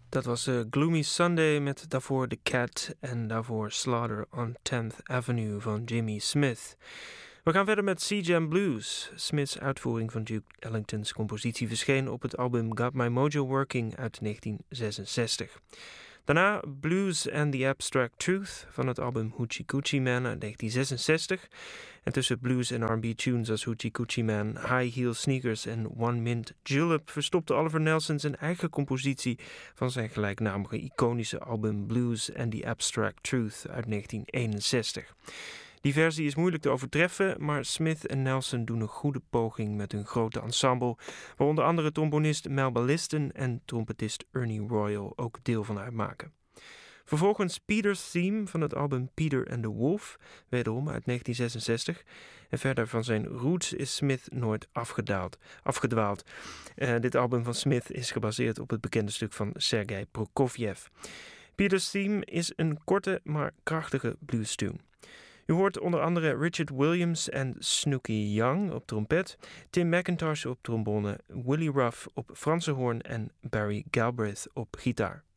Dat was Gloomy Sunday met daarvoor The Cat en daarvoor Slaughter on 10th Avenue van Jimmy Smith. We gaan verder met Sea-Jam Blues. Smith's uitvoering van Duke Ellington's compositie verscheen op het album Got My Mojo Working uit 1966. Daarna Blues and the Abstract Truth van het album Hoochie Coochie Man uit 1966. En tussen blues en R&B tunes als Hoochie Coochie Man, High Heel Sneakers en One Mint Julep verstopte Oliver Nelson zijn eigen compositie van zijn gelijknamige iconische album Blues and the Abstract Truth uit 1961. Die versie is moeilijk te overtreffen, maar Smith en Nelson doen een goede poging met hun grote ensemble, waar onder andere trombonist Melba Liston en trompetist Ernie Royal ook deel van uitmaken. Vervolgens Peter's Theme van het album Peter and the Wolf, wederom uit 1966. En verder van zijn roots is Smith nooit afgedwaald. Dit album van Smith is gebaseerd op het bekende stuk van Sergei Prokofjev. Peter's Theme is een korte maar krachtige blues-tune. U hoort onder andere Richard Williams en Snooky Young op trompet, Tim McIntosh op trombone, Willie Ruff op Franse hoorn en Barry Galbraith op gitaar.